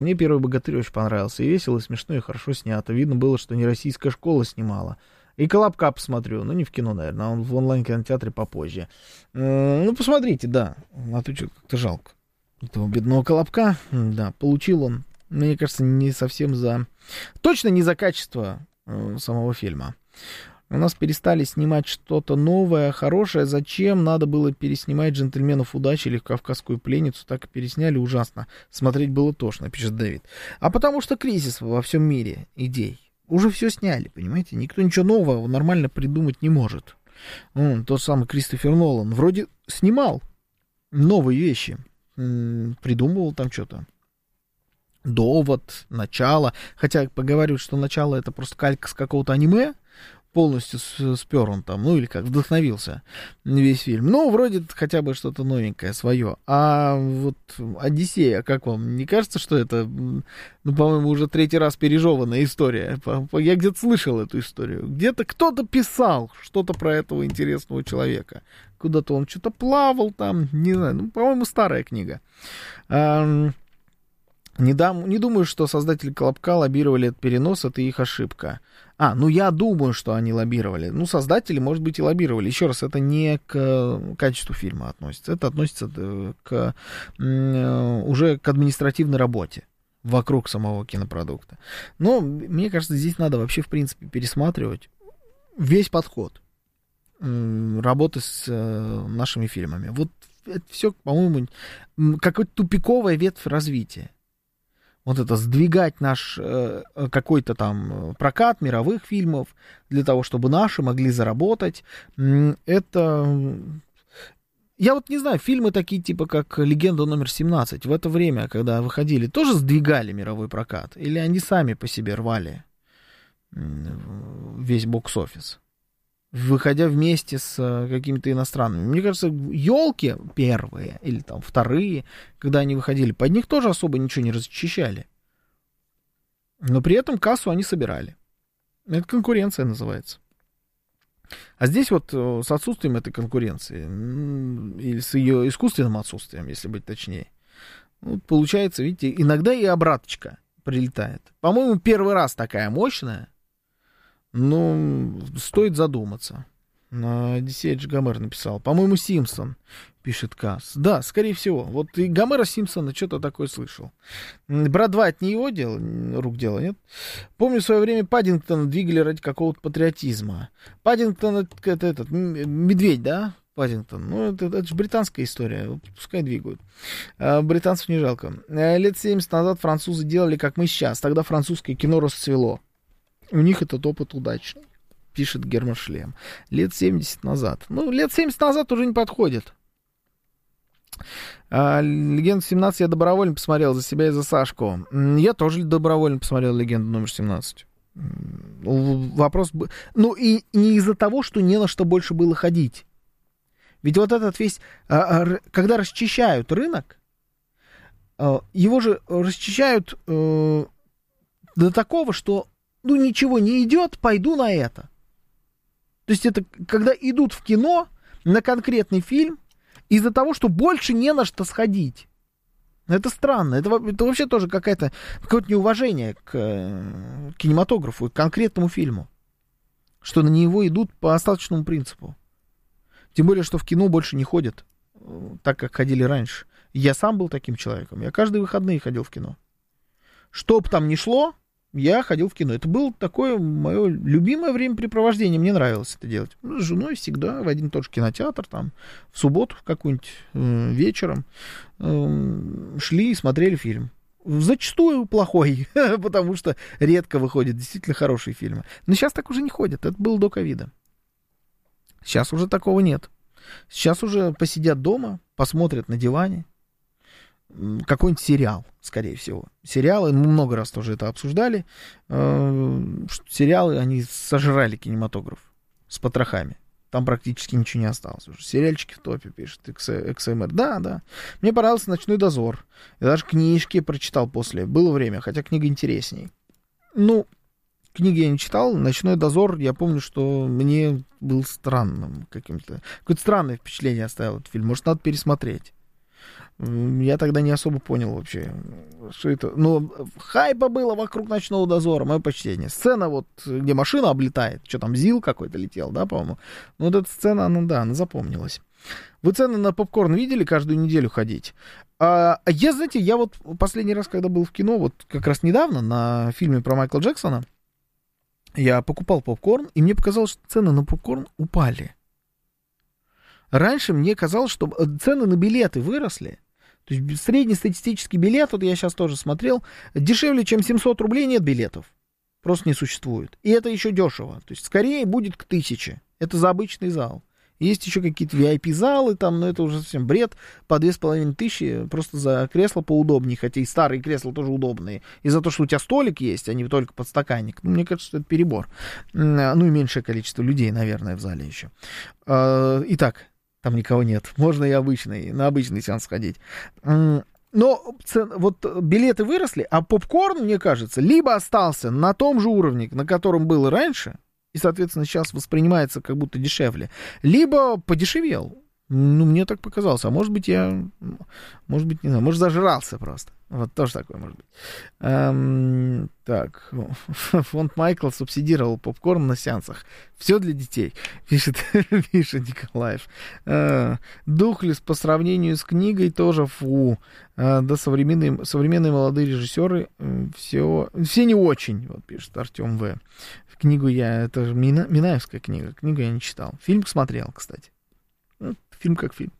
Мне «Первый богатырь» очень понравился. И весело, и смешно, и хорошо снято. Видно было, что не российская школа снимала. И «Колобка» посмотрю. Ну, не в кино, наверное, а он в онлайн-кинотеатре попозже. Ну, посмотрите, да. А то что-то как-то жалко этого бедного «Колобка». Да, получил он, мне кажется, не совсем за... Точно не за качество самого фильма. У нас перестали снимать что-то новое, хорошее. Зачем надо было переснимать «Джентльменов удачи» или «Кавказскую пленницу»? Так и пересняли, ужасно. Смотреть было тошно, пишет Дэвид. А потому что кризис во всем мире идей. Уже все сняли, понимаете? Никто ничего нового нормально придумать не может. Тот самый Кристофер Нолан вроде снимал новые вещи. Придумывал там что-то. «Довод», «Начало». Хотя поговаривают, что «Начало» — это просто калька с какого-то аниме. Полностью спер он там, ну или как, вдохновился весь фильм. Ну, вроде хотя бы что-то новенькое свое. А вот «Одиссея», как вам? Не кажется, что это, ну, по-моему, уже 3-й раз пережеванная история? Я где-то слышал эту историю. Где-то кто-то писал что-то про этого интересного человека. Куда-то он что-то плавал там, не знаю, ну, по-моему, старая книга. Не думаю, что создатели «Колобка» лоббировали этот перенос, это их ошибка. Ну я думаю, что они лоббировали. Ну, создатели, может быть, и лоббировали. Еще раз, это не к качеству фильма относится. Это относится уже к административной работе вокруг самого кинопродукта. Но, мне кажется, здесь надо вообще, в принципе, пересматривать весь подход работы с нашими фильмами. Вот это все, по-моему, какая-то тупиковая ветвь развития. Вот это сдвигать наш какой-то там прокат мировых фильмов для того, чтобы наши могли заработать. Это... Я вот не знаю, фильмы такие типа как «Легенда номер 17» в это время, когда выходили, тоже сдвигали мировой прокат? Или они сами по себе рвали весь бокс-офис, выходя вместе с какими-то иностранными? Мне кажется, «Елки» первые или там вторые, когда они выходили, под них тоже особо ничего не расчищали. Но при этом кассу они собирали. Это конкуренция называется. А здесь вот с отсутствием этой конкуренции, или с ее искусственным отсутствием, если быть точнее, вот получается, видите, иногда и обраточка прилетает. По-моему, первый раз такая мощная. Ну, стоит задуматься. Одиссея Гомер написал. По-моему, Симпсон, пишет Касс. Да, скорее всего. Вот и Гомера Симпсона что-то такое слышал. «Брат 2» — это не его дело, рук дело, нет? Помню, в свое время Паддингтона двигали ради какого-то патриотизма. Паддингтон — это этот, медведь, да? Паддингтон. Ну, это же британская история. Вот пускай двигают. Британцев не жалко. Лет 70 назад французы делали, как мы сейчас. Тогда французское кино расцвело. У них этот опыт удачный, пишет Герман Шлем. Лет 70 назад. Ну, лет 70 назад уже не подходит. «Легенду 17» я добровольно посмотрел за себя и за Сашку. Я тоже добровольно посмотрел «Легенду номер 17». Вопрос... Ну, и не из-за того, что не на что больше было ходить. Ведь вот этот весь... Когда расчищают рынок, его же расчищают до такого, что ну, ничего не идет, пойду на это. То есть это когда идут в кино на конкретный фильм из-за того, что больше не на что сходить. Это странно. Это вообще тоже какое-то неуважение к кинематографу, к конкретному фильму. Что на него идут по остаточному принципу. Тем более, что в кино больше не ходят так, как ходили раньше. Я сам был таким человеком. Я каждые выходные ходил в кино. Что бы там ни шло, я ходил в кино. Это было такое мое любимое времяпрепровождение. Мне нравилось это делать. С женой всегда в один и тот же кинотеатр, там, в субботу какую-нибудь вечером шли и смотрели фильм. Зачастую плохой, потому что редко выходят действительно хорошие фильмы. Но сейчас так уже не ходят. Это было до ковида. Сейчас уже такого нет. Сейчас уже посидят дома, посмотрят на диване. Какой-нибудь сериал, скорее всего. Сериалы, мы много раз тоже это обсуждали. Сериалы, они сожрали кинематограф с потрохами. Там практически ничего не осталось уже. Сериальчики в топе, пишет XMR. Да. Мне понравился «Ночной дозор». Я даже книжки прочитал после. Было время, хотя книга интересней. Ну, книги я не читал. «Ночной дозор», я помню, что мне был странным каким-то. Какое-то странное впечатление оставил этот фильм. Может, надо пересмотреть. Я тогда не особо понял вообще, что это. Ну, хайпа было вокруг «Ночного дозора», мое почтение. Сцена вот, где машина облетает, что там, ЗИЛ какой-то летел, да, по-моему. Ну, вот эта сцена, она запомнилась. Вы цены на попкорн видели каждую неделю ходить? Знаете, я вот последний раз, когда был в кино, вот как раз недавно, на фильме про Майкла Джексона, я покупал попкорн, и мне показалось, что цены на попкорн упали. Раньше мне казалось, что цены на билеты выросли. То есть среднестатистический билет, вот я сейчас тоже смотрел, дешевле, чем 700 рублей нет билетов. Просто не существует. И это еще дешево. То есть скорее будет к 1000. Это за обычный зал. Есть еще какие-то VIP-залы там, но это уже совсем бред. По 2500 просто за кресло поудобнее. Хотя и старые кресла тоже удобные. И за то, что у тебя столик есть, а не только подстаканник. Ну, мне кажется, что это перебор. Ну и меньшее количество людей, наверное, в зале еще. Итак, там никого нет. Можно и на обычный сеанс ходить. Но вот билеты выросли, а попкорн, мне кажется, либо остался на том же уровне, на котором был и раньше, и, соответственно, сейчас воспринимается как будто дешевле, либо подешевел. Ну, мне так показалось. А может быть, не знаю, может, зажрался просто. Вот тоже такое может быть. Так, фонд Майкл субсидировал попкорн на сеансах. Все для детей, пишет Миша Николаев. Духлес по сравнению с книгой тоже фу. Да, современные молодые режиссеры все не очень, вот пишет Артем В. Книгу это же Минаевская книга. Книгу я не читал. Фильм смотрел, кстати. Фильм как фильм.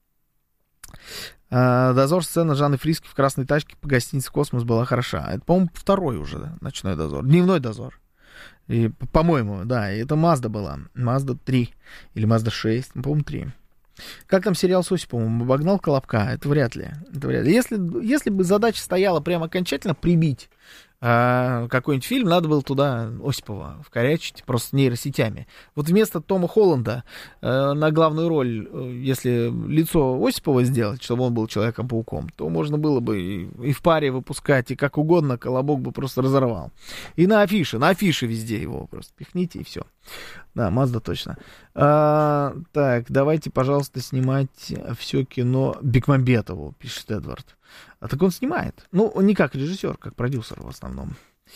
Дозор, сцена Жанны Фриске в красной тачке по гостинице «Космос» была хороша. Это, по-моему, второй уже, да, ночной дозор. Дневной дозор. И, по-моему, да, и это Мазда была. Мазда 3 или Мазда 6, по-моему, 3. Как там сериал с Осиповым? Обогнал Колобка? Это вряд ли. Если бы задача стояла прям окончательно прибить какой-нибудь фильм, надо было туда Осипова вкорячить просто нейросетями. Вот вместо Тома Холланда на главную роль, если лицо Осипова сделать, чтобы он был Человеком-пауком, то можно было бы и в паре выпускать, и как угодно, Колобок бы просто разорвал. И на афише везде его просто пихните, и все. Да, Мазда точно. Так, давайте, пожалуйста, снимать все кино Бекмамбетову, пишет Эдвард. А так он снимает. Ну, не как режиссер, как продюсер в основном.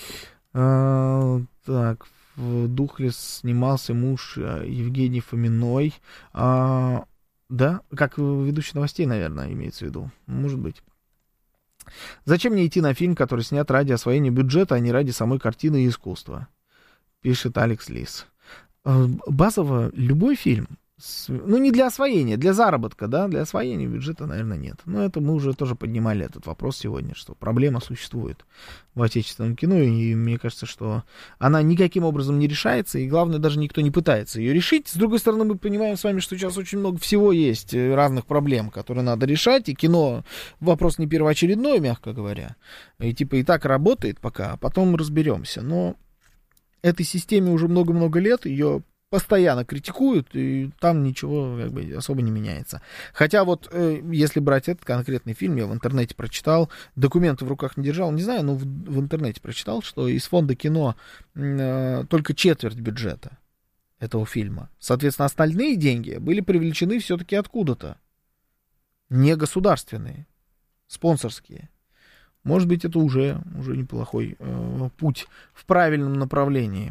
Так, в Духлес снимался муж Евгений Фоминой. Да, как ведущий новостей, наверное, имеется в виду. Может быть. Зачем мне идти на фильм, который снят ради освоения бюджета, а не ради самой картины и искусства? Пишет Алекс Лис. Базово любой фильм, ну, не для освоения, для заработка, да, для освоения бюджета, наверное, нет. Но это мы уже тоже поднимали этот вопрос сегодня, что проблема существует в отечественном кино, и мне кажется, что она никаким образом не решается, и, главное, даже никто не пытается ее решить. С другой стороны, мы понимаем с вами, что сейчас очень много всего есть, разных проблем, которые надо решать, и кино вопрос не первоочередной, мягко говоря, и типа и так работает пока, а потом разберемся, но этой системе уже много-много лет, ее постоянно критикуют, и там ничего как бы особо не меняется. Хотя вот, если брать этот конкретный фильм, я в интернете прочитал, документы в руках не держал, не знаю, но в интернете прочитал, что из фонда кино только четверть бюджета этого фильма. Соответственно, остальные деньги были привлечены все-таки откуда-то. Не государственные, спонсорские. Может быть, это уже неплохой путь в правильном направлении.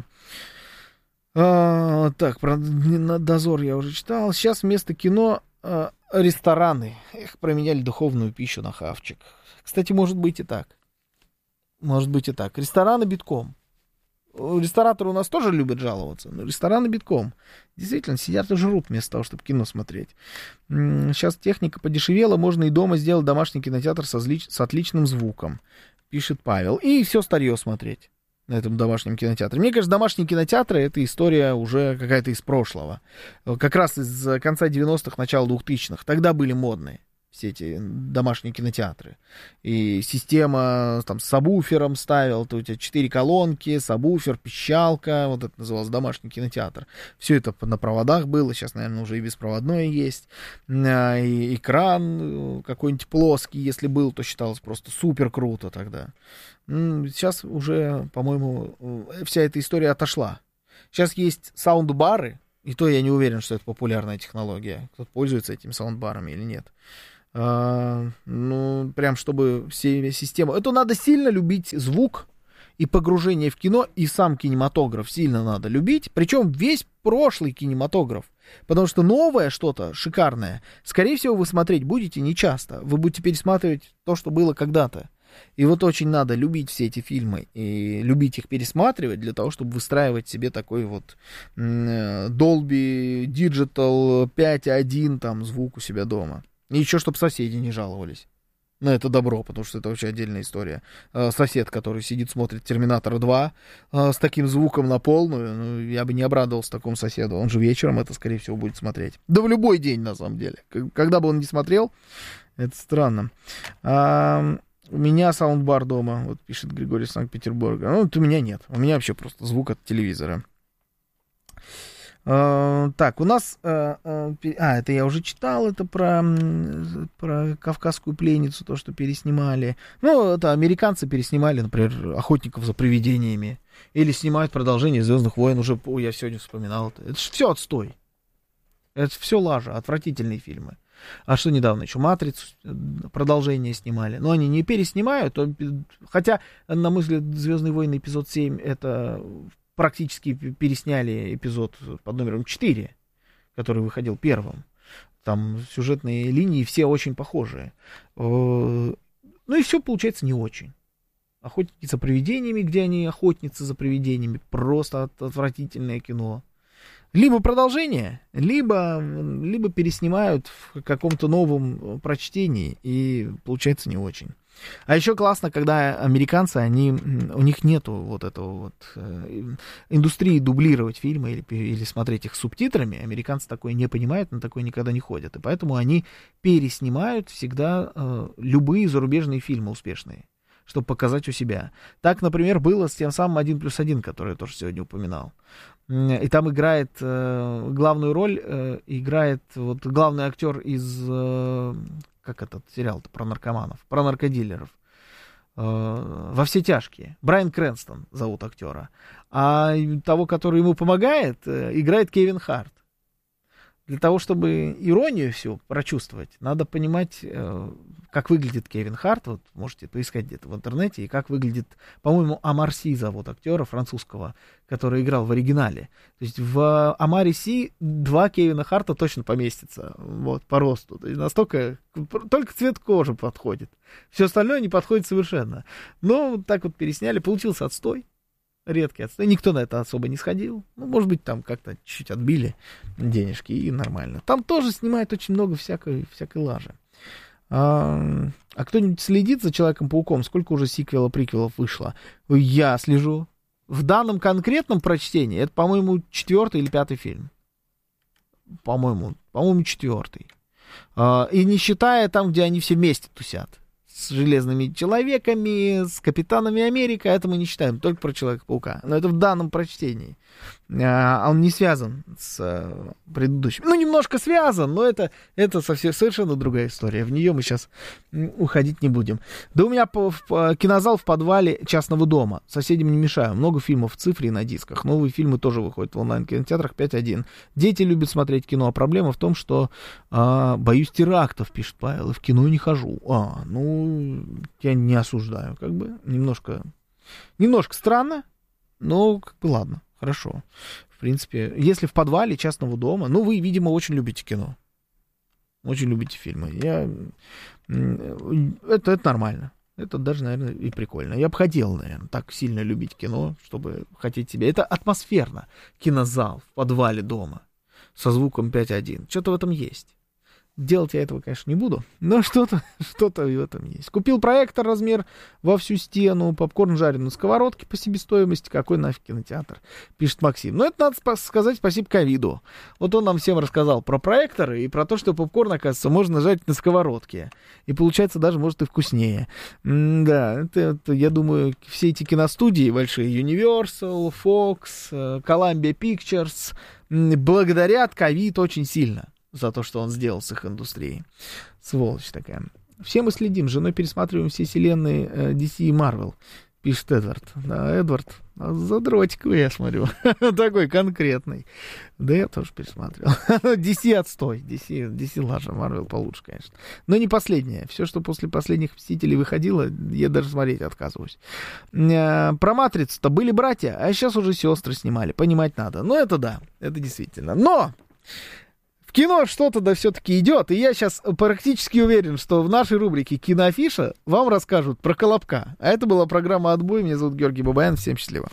Так, про дозор я уже читал. Сейчас вместо кино рестораны. Их променяли духовную пищу на хавчик. Кстати, может быть и так. Может быть и так. Рестораны битком. Рестораторы у нас тоже любят жаловаться, но рестораны битком. Действительно, сидят и жрут вместо того, чтобы кино смотреть. Сейчас техника подешевела, можно и дома сделать домашний кинотеатр с отличным звуком, пишет Павел. И все старье смотреть на этом домашнем кинотеатре. Мне кажется, домашние кинотеатры — это история уже какая-то из прошлого. Как раз из конца 90-х, начала 2000-х. Тогда были модные все эти домашние кинотеатры. И система там с сабвуфером ставил, то у тебя 4 колонки, сабвуфер, пищалка, вот это называлось домашний кинотеатр. Все это на проводах было, сейчас, наверное, уже и беспроводное есть. И экран какой-нибудь плоский, если был, то считалось просто супер круто тогда. Сейчас уже, по-моему, вся эта история отошла. Сейчас есть саундбары, и то я не уверен, что это популярная технология. Кто-то пользуется этими саундбарами или нет. Ну, прям чтобы все системы... Это надо сильно любить звук и погружение в кино, и сам кинематограф сильно надо любить. Причем весь прошлый кинематограф. Потому что новое что-то шикарное, скорее всего, вы смотреть будете нечасто. Вы будете пересматривать то, что было когда-то. И вот очень надо любить все эти фильмы и любить их пересматривать для того, чтобы выстраивать себе такой вот Dolby Digital 5.1 там звук у себя дома. И еще, чтобы соседи не жаловались на это добро, потому что это вообще отдельная история. Сосед, который сидит, смотрит «Терминатора 2» с таким звуком на полную, ну, я бы не обрадовался такому соседу. Он же вечером это, скорее всего, будет смотреть. Да в любой день, на самом деле. Когда бы он не смотрел, это странно. У меня саундбар дома, вот пишет Григорий из Санкт-Петербурга. Ну, вот у меня нет. У меня вообще просто звук от телевизора. Так, у нас... это я уже читал, это про кавказскую пленницу, то, что переснимали. Ну, это американцы переснимали, например, «Охотников за привидениями». Или снимают продолжение «Звездных войн». Уже, я сегодня вспоминал это. Это же все отстой. Это все лажа, отвратительные фильмы. А что недавно еще «Матрицу» продолжение снимали. Но они не переснимают, хотя, на мой взгляд, «Звездные войны» эпизод 7 это практически пересняли эпизод под номером 4, который выходил первым. Там сюжетные линии все очень похожие. Ну и все получается не очень. «Охотники за привидениями», где они охотницы за привидениями, просто отвратительное кино. Либо продолжение, либо переснимают в каком-то новом прочтении, и получается не очень. А еще классно, когда американцы, у них нету вот этого вот индустрии дублировать фильмы или смотреть их с субтитрами. Американцы такое не понимают, на такое никогда не ходят. И поэтому они переснимают всегда любые зарубежные фильмы успешные, чтобы показать у себя. Так, например, было с тем самым «1+1», который я тоже сегодня упоминал. И там играет главную роль, играет вот главный актер из, как этот сериал-то про наркоманов, про наркодилеров, «Во все тяжкие». Брайан Крэнстон зовут актера. А того, который ему помогает, играет Кевин Харт. Для того, чтобы иронию всю прочувствовать, надо понимать, как выглядит Кевин Харт. Вот можете поискать где-то в интернете. И как выглядит, по-моему, Омар Си зовут актера французского, который играл в оригинале. То есть в Омаре Си 2 Кевина Харта точно поместится вот, по росту. То есть настолько... Только цвет кожи подходит. Все остальное не подходит совершенно. Но так вот пересняли. Получился отстой. Редкий отстой. Никто на это особо не сходил. Ну, может быть, там как-то чуть-чуть отбили денежки, и нормально. Там тоже снимают очень много всякой лажи. А кто-нибудь следит за Человеком-пауком? Сколько уже сиквелов-приквелов вышло? Я слежу. В данном конкретном прочтении это, по-моему, 4-й или 5-й фильм. По-моему, 4-й. И не считая там, где они все вместе тусят. С Железными Человеками, с Капитанами Америка, это мы не считаем, только про Человека-паука. Но это в данном прочтении. Он не связан с предыдущим. Ну, немножко связан, но это совсем совершенно другая история. В нее мы сейчас уходить не будем. Да у меня кинозал в подвале частного дома. Соседям не мешаю. Много фильмов в цифре и на дисках. Новые фильмы тоже выходят в онлайн-кинотеатрах 5.1. Дети любят смотреть кино, а проблема в том, что боюсь терактов, пишет Павел, и в кино не хожу. Я не осуждаю, как бы. Немножко странно, но как бы ладно. Хорошо. В принципе, если в подвале частного дома, вы, видимо, очень любите кино. Очень любите фильмы. Это нормально. Это даже, наверное, и прикольно. Я бы хотел, наверное, так сильно любить кино, чтобы хотеть себе. Это атмосферно. Кинозал в подвале дома со звуком 5.1. Что-то в этом есть. Делать я этого, конечно, не буду, но что-то в этом есть. Купил проектор размер во всю стену, попкорн жарен на сковородке по себестоимости. Какой нафиг кинотеатр, пишет Максим. Но это надо сказать спасибо ковиду. Вот он нам всем рассказал про проекторы и про то, что попкорн, оказывается, можно жарить на сковородке. И получается даже, может, и вкуснее. Да, это, я думаю, все эти киностудии большие, Universal, Fox, Columbia Pictures, благодарят ковид очень сильно за то, что он сделал с их индустрией. Сволочь такая. Все мы следим, с женой пересматриваем все вселенные DC и Marvel. пишет Эдвард. Да, Эдвард, задротик вы, я смотрю. Такой конкретный. Да я тоже пересмотрел. DC отстой. DC лажа, Марвел получше, конечно. Но не последнее. Все, что после последних «Мстителей» выходило, я даже смотреть отказываюсь. Про «Матрицу»-то были братья, а сейчас уже сестры снимали. Понимать надо. Ну, это да, это действительно. Но в кино что-то да все-таки идет, и я сейчас практически уверен, что в нашей рубрике «Киноафиша» вам расскажут про «Колобка». А это была программа «Отбой». Меня зовут Георгий Бабаян. Всем счастливо.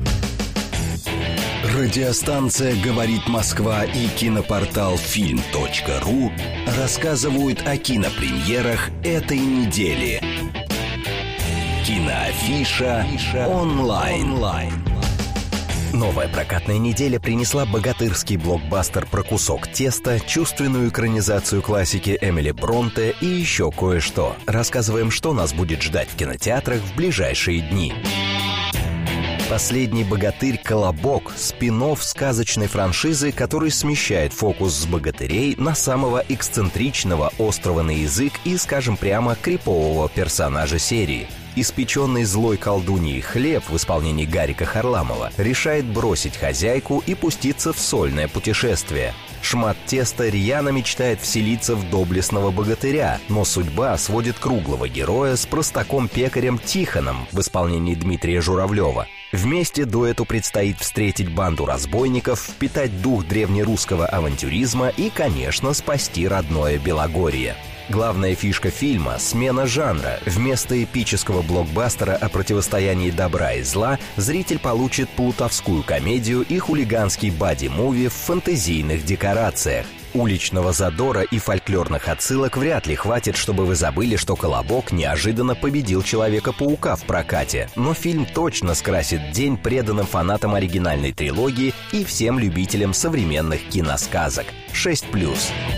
Радиостанция «Говорит Москва» и кинопортал film.ru рассказывают о кинопремьерах этой недели. Киноафиша онлайн. Новая прокатная неделя принесла богатырский блокбастер про кусок теста, чувственную экранизацию классики Эмили Бронте и еще кое-что. Рассказываем, что нас будет ждать в кинотеатрах в ближайшие дни. «Последний богатырь. Колобок» — спин-офф сказочной франшизы, который смещает фокус с богатырей на самого эксцентричного, острого на язык и, скажем прямо, крипового персонажа серии. Испеченный злой колдуньей Хлеб в исполнении Гарика Харламова решает бросить хозяйку и пуститься в сольное путешествие. Шмат теста рьяно мечтает вселиться в доблестного богатыря, но судьба сводит круглого героя с простаком-пекарем Тихоном в исполнении Дмитрия Журавлева. Вместе дуэту предстоит встретить банду разбойников, впитать дух древнерусского авантюризма и, конечно, спасти родное Белогорье. Главная фишка фильма — смена жанра. Вместо эпического блокбастера о противостоянии добра и зла зритель получит плутовскую комедию и хулиганский бади-муви в фэнтезийных декорациях. Уличного задора и фольклорных отсылок вряд ли хватит, чтобы вы забыли, что «Колобок» неожиданно победил Человека-паука в прокате. Но фильм точно скрасит день преданным фанатам оригинальной трилогии и всем любителям современных киносказок. 6+.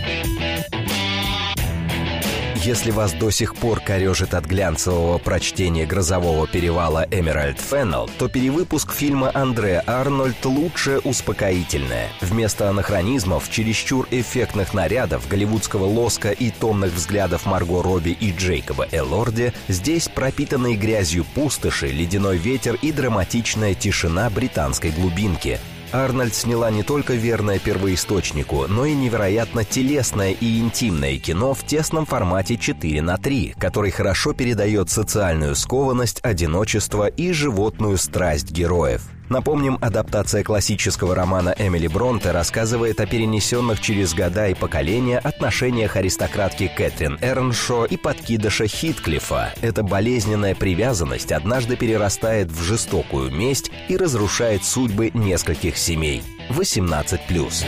Если вас до сих пор корежит от глянцевого прочтения «Грозового перевала» Эмеральд Феннелл, то перевыпуск фильма Андре Арнольд лучшее успокоительное. Вместо анахронизмов, чересчур эффектных нарядов, голливудского лоска и томных взглядов Марго Робби и Джейкоба Элорди, здесь пропитанные грязью пустоши, ледяной ветер и драматичная тишина британской глубинки. Арнольд сняла не только верное первоисточнику, но и невероятно телесное и интимное кино в тесном формате 4:3, который хорошо передает социальную скованность, одиночество и животную страсть героев. Напомним, адаптация классического романа Эмили Бронте рассказывает о перенесенных через года и поколения отношениях аристократки Кэтрин Эрншо и подкидыша Хитклифа. Эта болезненная привязанность однажды перерастает в жестокую месть и разрушает судьбы нескольких семей. 18+.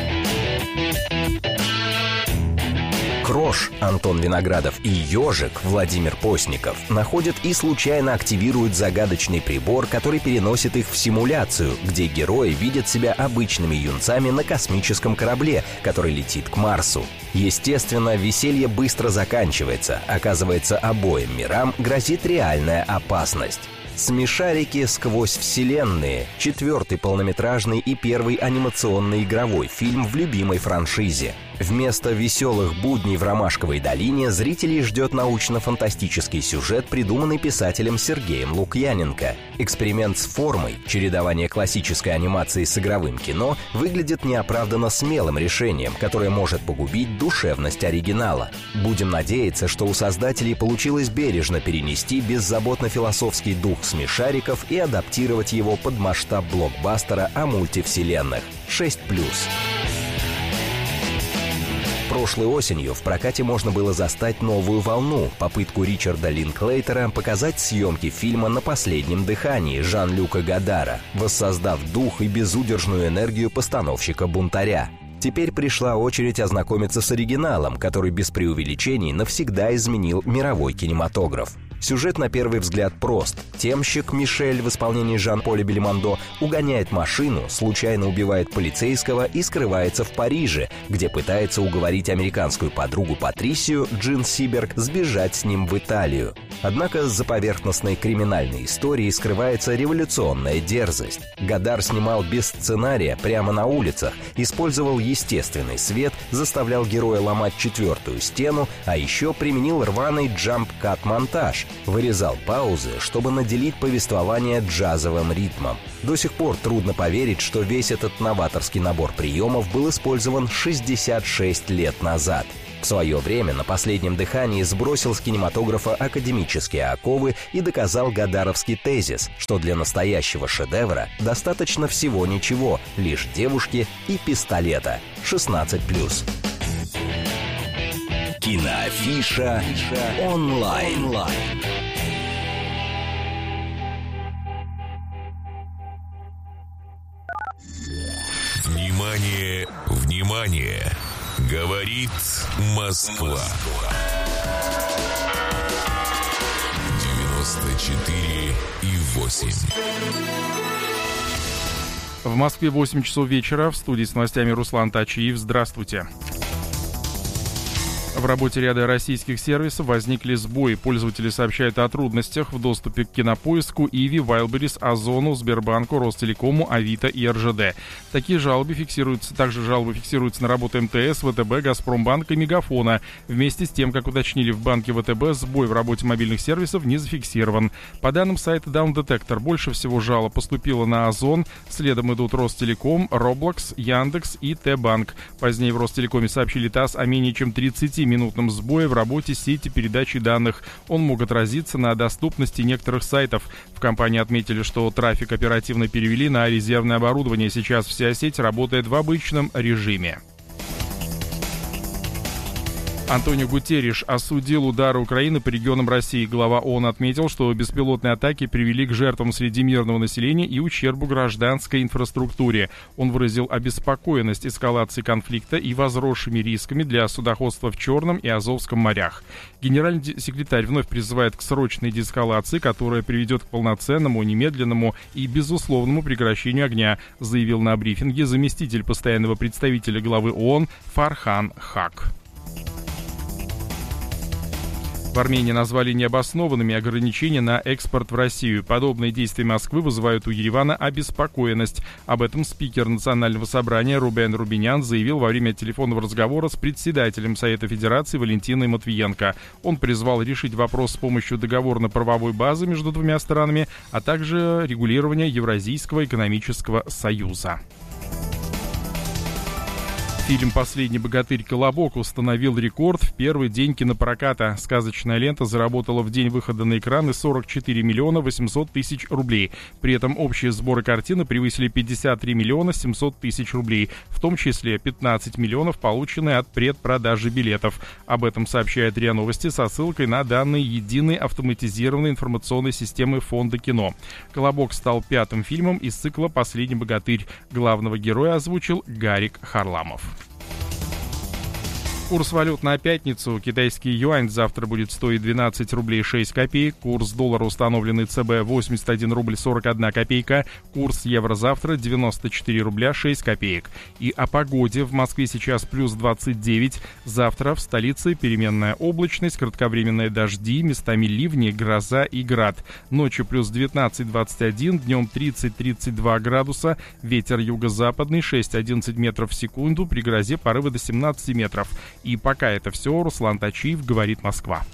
Крош Антон Виноградов и Ежик Владимир Постников находят и случайно активируют загадочный прибор, который переносит их в симуляцию, где герои видят себя обычными юнцами на космическом корабле, который летит к Марсу. Естественно, веселье быстро заканчивается. Оказывается, обоим мирам грозит реальная опасность. «Смешарики сквозь вселенные» — 4-й полнометражный и 1-й анимационный игровой фильм в любимой франшизе. Вместо веселых будней в Ромашковой долине зрителей ждет научно-фантастический сюжет, придуманный писателем Сергеем Лукьяненко. Эксперимент с формой, чередование классической анимации с игровым кино, выглядит неоправданно смелым решением, которое может погубить душевность оригинала. Будем надеяться, что у создателей получилось бережно перенести беззаботно-философский дух «Смешариков» и адаптировать его под масштаб блокбастера о мультивселенных. 6+. Прошлой осенью в прокате можно было застать новую волну — попытку Ричарда Линклейтера показать съемки фильма «На последнем дыхании» Жан-Люка Годара, воссоздав дух и безудержную энергию постановщика-бунтаря. Теперь пришла очередь ознакомиться с оригиналом, который без преувеличений навсегда изменил мировой кинематограф. Сюжет на первый взгляд прост. Темщик Мишель в исполнении Жан-Поля Бельмондо угоняет машину, случайно убивает полицейского и скрывается в Париже, где пытается уговорить американскую подругу Патрисию, Джин Сиберг, сбежать с ним в Италию. Однако за поверхностной криминальной историей скрывается революционная дерзость. Годар снимал без сценария прямо на улицах, использовал естественный свет, заставлял героя ломать четвертую стену, а еще применил рваный джамп-кат-монтаж, Вырезал паузы, чтобы наделить повествование джазовым ритмом. До сих пор трудно поверить, что весь этот новаторский набор приемов был использован 66 лет назад. В свое время на последнем дыхании сбросил с кинематографа академические оковы и доказал гадаровский тезис, что для настоящего шедевра достаточно всего ничего, лишь девушки и пистолета. 16+. Киноафиша онлайн. Внимание, внимание! Говорит Москва. 94,8. В Москве 8 часов вечера. В студии с новостями Руслан Тачиев. Здравствуйте. В работе ряда российских сервисов возникли сбои. Пользователи сообщают о трудностях в доступе к Кинопоиску, Иви, Wildberries, Озону, Сбербанку, Ростелекому, Авито и РЖД. Также жалобы фиксируются на работу МТС, ВТБ, Газпромбанк и Мегафона. Вместе с тем, как уточнили в банке ВТБ, сбой в работе мобильных сервисов не зафиксирован. По данным сайта Down Detector, больше всего жалоб поступило на Озон, следом идут Ростелеком, Roblox, Яндекс и Т-Банк. Позднее в Ростелекоме сообщили ТАСС о менее чем 30-минутном сбое в работе сети передачи данных. Он мог отразиться на доступности некоторых сайтов. В компании отметили, что трафик оперативно перевели на резервное оборудование. Сейчас вся сеть работает в обычном режиме. Антонио Гутерриш осудил удары Украины по регионам России. Глава ООН отметил, что беспилотные атаки привели к жертвам среди мирного населения и ущербу гражданской инфраструктуре. Он выразил обеспокоенность эскалацией конфликта и возросшими рисками для судоходства в Черном и Азовском морях. Генеральный секретарь вновь призывает к срочной деэскалации, которая приведет к полноценному, немедленному и безусловному прекращению огня, заявил на брифинге заместитель постоянного представителя главы ООН Фархан Хак. В Армении назвали необоснованными ограничения на экспорт в Россию. Подобные действия Москвы вызывают у Еревана обеспокоенность. Об этом спикер Национального собрания Рубен Рубинян заявил во время телефонного разговора с председателем Совета Федерации Валентиной Матвиенко. Он призвал решить вопрос с помощью договорно-правовой базы между двумя странами, а также регулирования Евразийского экономического союза. Фильм «Последний богатырь. Колобок» установил рекорд в первый день кинопроката. Сказочная лента заработала в день выхода на экраны 44 миллиона 800 тысяч рублей. При этом общие сборы картины превысили 53 миллиона 700 тысяч рублей, в том числе 15 миллионов, полученные от предпродажи билетов. Об этом сообщает РИА Новости со ссылкой на данные единой автоматизированной информационной системы Фонда кино. «Колобок» стал пятым фильмом из цикла «Последний богатырь». Главного героя озвучил Гарик Харламов. Курс валют на пятницу. Китайский юань завтра будет стоить 12 рублей 6 копеек. Курс доллара, установленный ЦБ, 81 рубль 41 копейка. Курс евро завтра 94 рубля 6 копеек. И о погоде. В Москве сейчас плюс 29. Завтра в столице переменная облачность, кратковременные дожди, местами ливни, гроза и град. Ночью плюс 19-21, днем 30-32 градуса. Ветер юго-западный 6-11 метров в секунду, при грозе порывы до 17 метров. И пока это все. Руслан Тачиев, говорит Москва.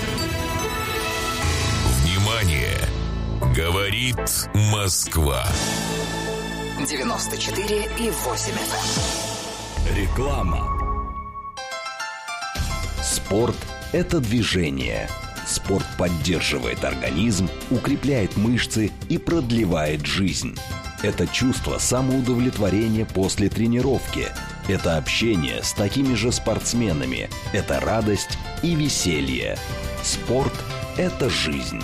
Внимание! Говорит Москва. 94,8 FM. Реклама. Спорт – это движение. Спорт поддерживает организм, укрепляет мышцы и продлевает жизнь. Это чувство самоудовлетворения после тренировки. Это общение с такими же спортсменами. Это радость и веселье. Спорт – это жизнь.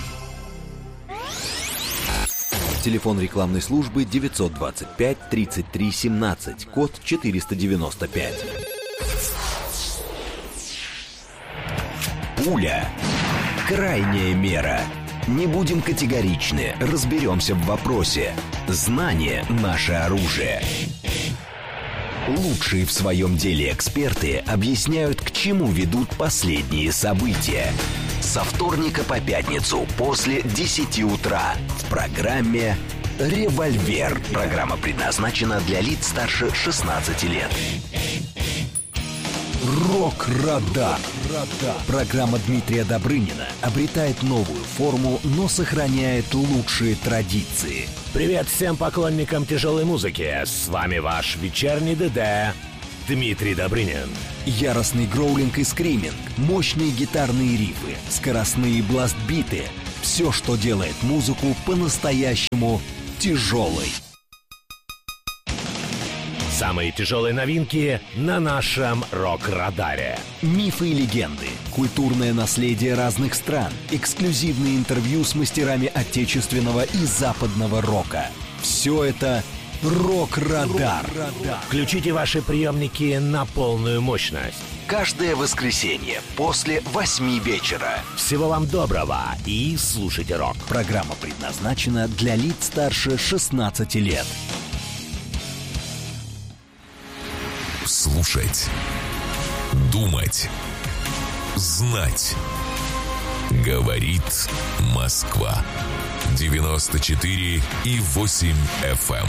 Телефон рекламной службы 925 33 17, код 495. Пуля. Крайняя мера. Не будем категоричны, разберемся в вопросе. Знание – наше оружие. Лучшие в своем деле эксперты объясняют, к чему ведут последние события. Со вторника по пятницу после 10 утра в программе «Револьвер». Программа предназначена для лиц старше 16 лет. Рок-Радар. Программа Дмитрия Добрынина обретает новую форму, но сохраняет лучшие традиции. Привет всем поклонникам тяжелой музыки. С вами ваш вечерний ДД Дмитрий Добрынин. Яростный гроулинг и скриминг, мощные гитарные рифы, скоростные бласт-биты. Все, что делает музыку по-настоящему тяжелой. Самые тяжелые новинки на нашем Рок-Радаре. Мифы и легенды, культурное наследие разных стран, эксклюзивные интервью с мастерами отечественного и западного рока. Все это Рок-Радар. Включите ваши приемники на полную мощность. Каждое воскресенье после 8 вечера. Всего вам доброго и слушайте рок. Программа предназначена для лиц старше 16 лет. Слушать, думать, знать. Говорит Москва. 94,8 FM.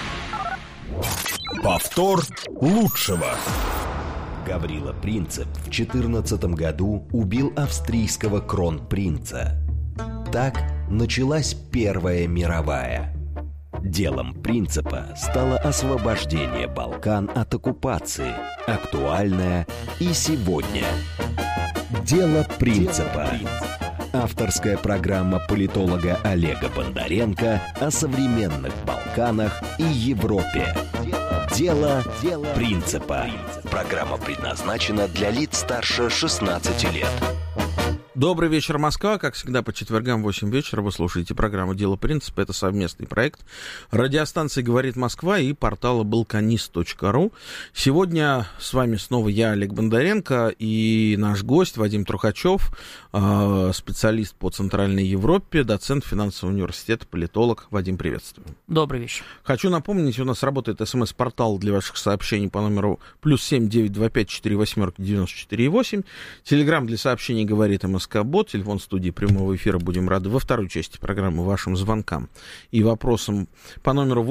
Повтор лучшего. Гаврила Принцип в 2014 году убил австрийского кронпринца. Так началась Первая мировая. Делом Принципа стало освобождение Балкан от оккупации, актуальное и сегодня. Дело Принципа. Авторская программа политолога Олега Бондаренко о современных Балканах и Европе. Дело Принципа. Программа предназначена для лиц старше 16 лет. Добрый вечер, Москва. Как всегда, по четвергам в 8 вечера вы слушаете программу «Дело Принципа». Это совместный проект радиостанции «Говорит Москва» и портала balkanist.ru. Сегодня с вами снова я, Олег Бондаренко, и наш гость Вадим Трухачев, специалист по Центральной Европе, доцент финансового университета, политолог. Вадим, приветствую. Добрый вечер. Хочу напомнить, у нас работает СМС-портал для ваших сообщений по номеру +7 925 48 94 8. Телеграм для сообщений «Говорит МСК». Бот, телефон студии прямого эфира. Будем рады во второй части программы вашим звонкам и вопросам по номеру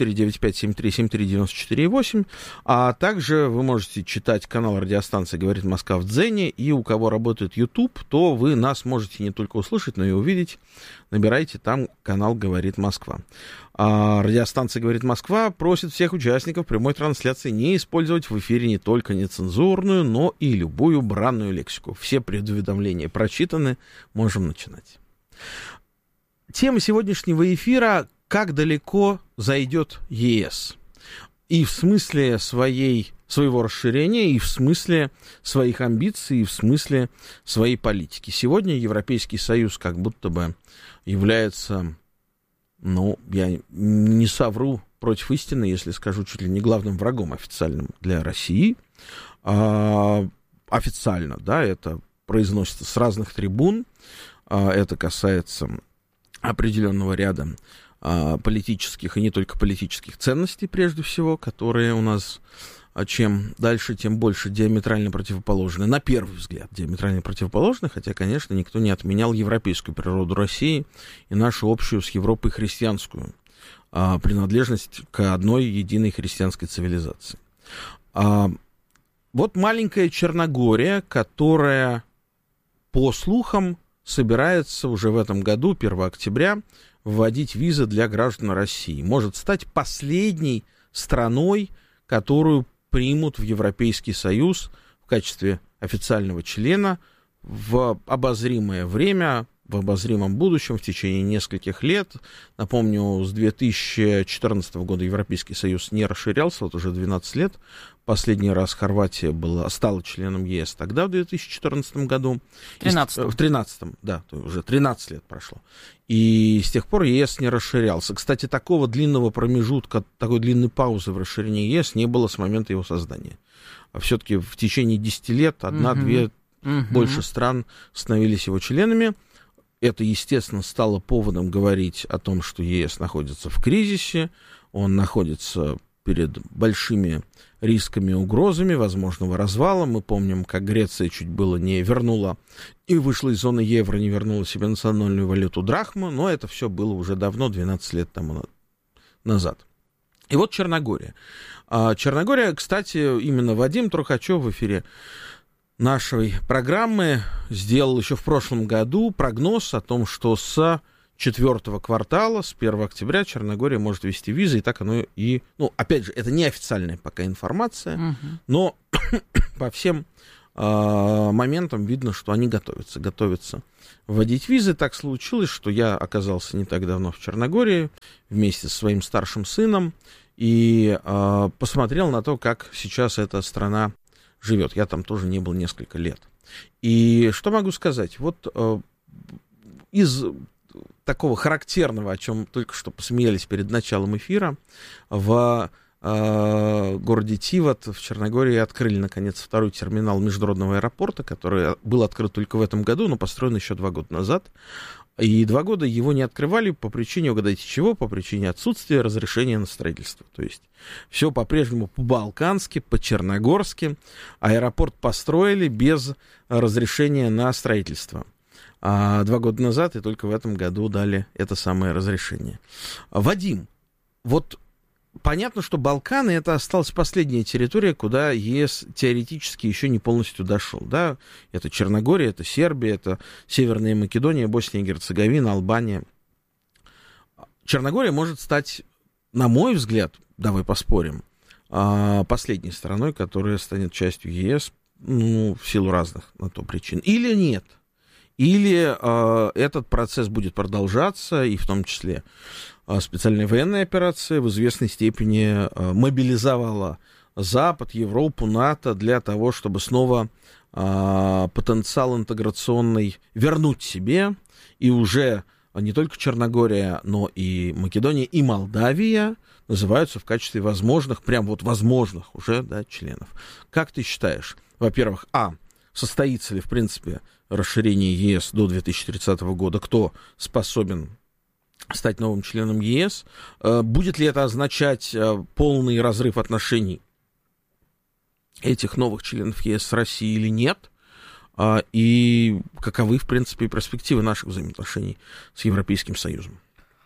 8495-7373-94-8. А также вы можете читать канал радиостанции «Говорит Москва» в Дзене. И у кого работает YouTube, то вы нас можете не только услышать, но и увидеть. Набирайте там канал «Говорит Москва». А радиостанция «Говорит Москва» просит всех участников прямой трансляции не использовать в эфире не только нецензурную, но и любую бранную лексику. Все предуведомления прочитаны, можем начинать. Тема сегодняшнего эфира — как далеко зайдет ЕС. И в смысле своего расширения, и в смысле своих амбиций, и в смысле своей политики. Сегодня Европейский Союз как будто бы является... Ну, я не совру против истины, если скажу чуть ли не главным врагом официальным для России. Официально, да, это произносится с разных трибун. Это касается определенного ряда политических и не только политических ценностей, прежде всего, которые у нас чем дальше, тем больше диаметрально противоположны. На первый взгляд диаметрально противоположны, хотя, конечно, никто не отменял европейскую природу России и нашу общую с Европой христианскую принадлежность к одной единой христианской цивилизации. Вот маленькая Черногория, которая, по слухам, собирается уже в этом году, 1 октября, вводить визы для граждан России, может стать последней страной, которую примут в Европейский Союз в качестве официального члена в обозримое время, в обозримом будущем, в течение нескольких лет. Напомню, с 2014 года Европейский Союз не расширялся, вот уже 12 лет. Последний раз Хорватия стала членом ЕС тогда, в 2014 году. В 2013, да, уже 13 лет прошло. И с тех пор ЕС не расширялся. Кстати, такого длинного промежутка, такой длинной паузы в расширении ЕС не было с момента его создания. А все-таки в течение 10 лет одна-две больше стран становились его членами. Это, естественно, стало поводом говорить о том, что ЕС находится в кризисе, он находится перед большими рисками и угрозами возможного развала. Мы помним, как Греция чуть было не вернула и вышла из зоны евро, не вернула себе национальную валюту драхму, но это все было уже давно, 12 лет тому назад. И вот Черногория. Черногория, кстати, именно Вадим Трухачев в эфире нашей программы сделал еще в прошлом году прогноз о том, что с 4-го квартала, с 1 октября Черногория может ввести визы, и так оно и... Ну, опять же, это не официальная пока информация, но по всем моментам видно, что они готовятся вводить визы. Так случилось, что я оказался не так давно в Черногории вместе со своим старшим сыном и посмотрел на то, как сейчас эта страна живет. Я там тоже не был несколько лет. И что могу сказать? Вот из такого характерного, о чем только что посмеялись перед началом эфира, в городе Тиват в Черногории открыли, наконец, второй терминал международного аэропорта, который был открыт только в этом году, но построен еще 2 года назад. И 2 года его не открывали по причине, угадайте чего, по причине отсутствия разрешения на строительство. То есть все по-прежнему по-балкански, по-черногорски. Аэропорт построили без разрешения на строительство. 2 года назад и только в этом году дали это самое разрешение. Вадим, вот понятно, что Балканы — это осталась последняя территория, куда ЕС теоретически еще не полностью дошел. Да? Это Черногория, это Сербия, это Северная Македония, Босния и Герцеговина, Албания. Черногория может стать, на мой взгляд, давай поспорим, последней страной, которая станет частью ЕС, в силу разных на то причин. Или нет. Или этот процесс будет продолжаться, и в том числе специальная военная операция в известной степени мобилизовала Запад, Европу, НАТО для того, чтобы снова потенциал интеграционный вернуть себе, и уже не только Черногория, но и Македония, и Молдавия называются в качестве возможных, прям вот возможных уже, да, членов. Как ты считаешь, во-первых, состоится ли, в принципе, расширение ЕС до 2030 года, кто способен стать новым членом ЕС, будет ли это означать полный разрыв отношений этих новых членов ЕС с Россией или нет, и каковы, в принципе, перспективы наших взаимоотношений с Европейским Союзом?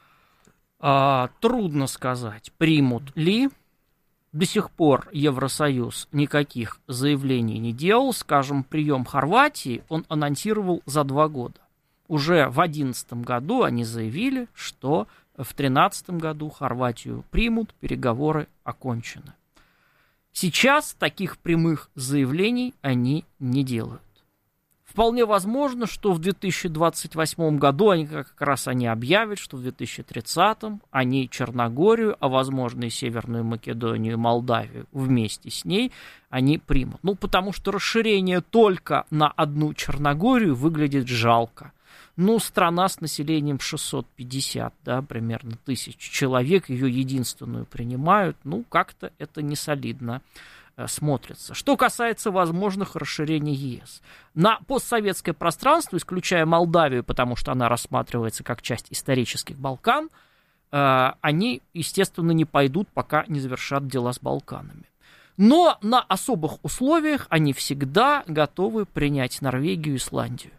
Трудно сказать, примут ли. До сих пор Евросоюз никаких заявлений не делал. Скажем, прием Хорватии он анонсировал за 2 года. Уже в 2011 году они заявили, что в 2013 году Хорватию примут, переговоры окончены. Сейчас таких прямых заявлений они не делают. Вполне возможно, что в 2028 году они как раз объявят, что в 2030 они Черногорию, а возможно и Северную Македонию, Молдавию вместе с ней они примут. Потому что расширение только на одну Черногорию выглядит жалко. Страна с населением 650, да, примерно 1000 человек, ее единственную принимают, как-то это не солидно смотрится. Что касается возможных расширений ЕС. На постсоветское пространство, исключая Молдавию, потому что она рассматривается как часть исторических Балкан, они, естественно, не пойдут, пока не завершат дела с Балканами. Но на особых условиях они всегда готовы принять Норвегию и Исландию.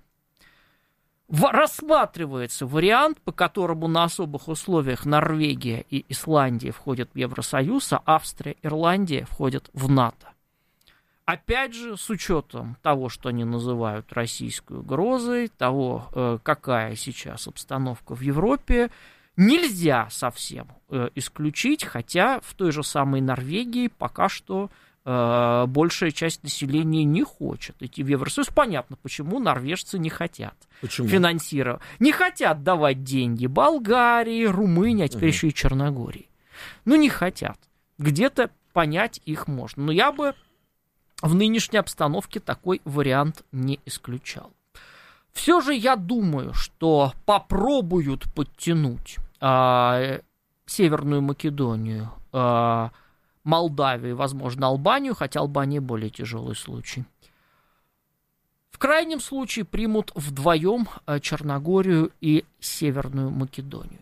Рассматривается вариант, по которому на особых условиях Норвегия и Исландия входят в Евросоюз, а Австрия и Ирландия входят в НАТО. Опять же, с учетом того, что они называют российской угрозой, того, какая сейчас обстановка в Европе, нельзя совсем исключить, хотя в той же самой Норвегии пока что большая часть населения не хочет идти в Евросоюз. Понятно, почему норвежцы не хотят финансировать. Не хотят давать деньги Болгарии, Румынии, а теперь еще и Черногории. Не хотят. Где-то понять их можно. Но я бы в нынешней обстановке такой вариант не исключал. Все же я думаю, что попробуют подтянуть Северную Македонию, Молдавию, возможно, Албанию, хотя Албания более тяжелый случай. В крайнем случае примут вдвоем Черногорию и Северную Македонию.